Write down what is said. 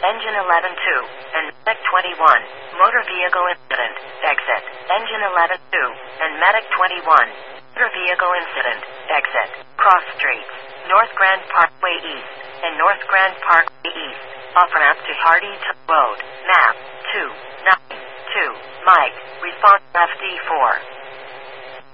engine 11-2, and medic 21, motor vehicle incident, exit, engine 11-2, and medic 21, motor vehicle incident, exit, cross streets, North Grand Parkway East, and North Grand Parkway East, off-ramp to Hardy Road, map, 292, Mike, response FD4.